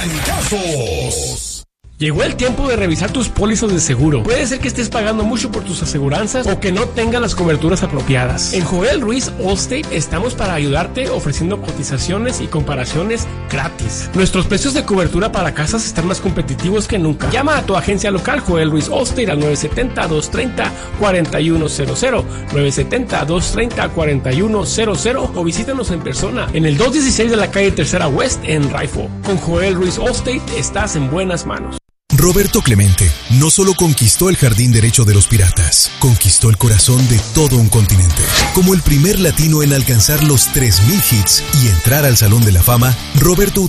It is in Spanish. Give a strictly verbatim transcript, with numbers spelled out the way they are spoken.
Trancazos. Llegó el tiempo de revisar tus pólizas de seguro. Puede ser que estés pagando mucho por tus aseguranzas o que no tengas las coberturas apropiadas. En Joel Ruiz Allstate estamos para ayudarte ofreciendo cotizaciones y comparaciones gratis. Nuestros precios de cobertura para casas están más competitivos que nunca. Llama a tu agencia local Joel Ruiz Allstate al nueve siete cero, dos tres cero, cuatro uno cero cero, nueve siete cero, dos tres cero, cuatro uno cero cero o visítanos en persona en el doscientos dieciséis de la calle Tercera West en Rifle. Con Joel Ruiz Allstate estás en buenas manos. Roberto Clemente no solo conquistó el jardín derecho de los Piratas, conquistó el corazón de todo un continente. Como el primer latino en alcanzar los tres mil hits y entrar al Salón de la Fama, Roberto